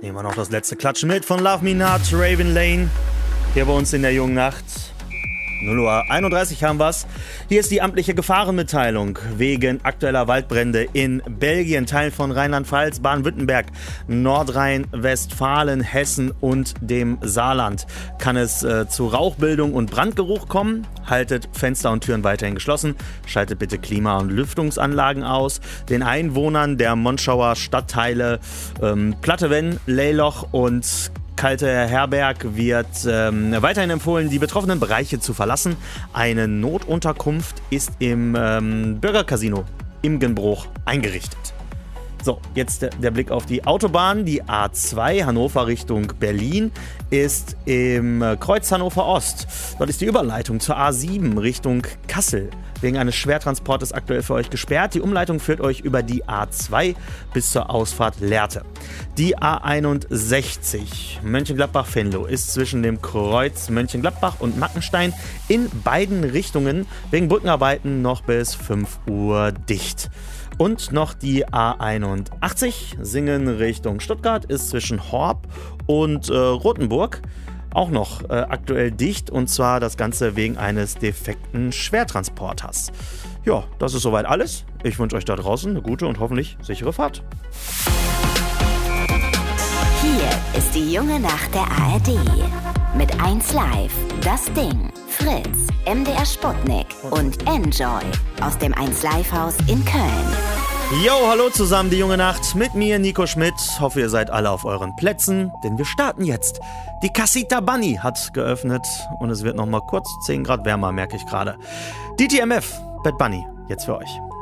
Nehmen wir noch das letzte Klatschen mit von Love Me Not, Raven Lane. Hier bei uns in der jungen Nacht. 0:31 Uhr haben wir's. Hier ist die amtliche Gefahrenmitteilung wegen aktueller Waldbrände in Belgien, Teilen von Rheinland-Pfalz, Baden-Württemberg, Nordrhein-Westfalen, Hessen und dem Saarland. Kann es zu Rauchbildung und Brandgeruch kommen? Haltet Fenster und Türen weiterhin geschlossen. Schaltet bitte Klima- und Lüftungsanlagen aus. Den Einwohnern der Monschauer Stadtteile Plattewen, Leyloch und Kalte Herberg wird weiterhin empfohlen, die betroffenen Bereiche zu verlassen. Eine Notunterkunft ist im Bürgercasino Imgenbruch eingerichtet. So, jetzt der Blick auf die Autobahn. Die A2 Hannover Richtung Berlin ist im Kreuz Hannover Ost. Dort ist die Überleitung zur A7 Richtung Kassel. Wegen eines Schwertransportes aktuell für euch gesperrt. Die Umleitung führt euch über die A2 bis zur Ausfahrt Lehrte. Die A61 Mönchengladbach-Venlo ist zwischen dem Kreuz Mönchengladbach und Mackenstein in beiden Richtungen wegen Brückenarbeiten noch bis 5 Uhr dicht. Und noch die A81 Singen Richtung Stuttgart ist zwischen Horb und Rothenburg auch noch aktuell dicht, und zwar das Ganze wegen eines defekten Schwertransporters. Ja, das ist soweit alles. Ich wünsche euch da draußen eine gute und hoffentlich sichere Fahrt. Hier ist die junge Nacht der ARD. Mit 1Live, Das Ding, Fritz, MDR Sputnik und Enjoy aus dem 1Live-Haus in Köln. Yo, hallo zusammen, die junge Nacht mit mir, Nico Schmidt. Hoffe, ihr seid alle auf euren Plätzen, denn wir starten jetzt. Die Casita Bunny hat geöffnet und es wird noch mal kurz 10 Grad wärmer, merke ich gerade. DTMF, Bad Bunny, jetzt für euch.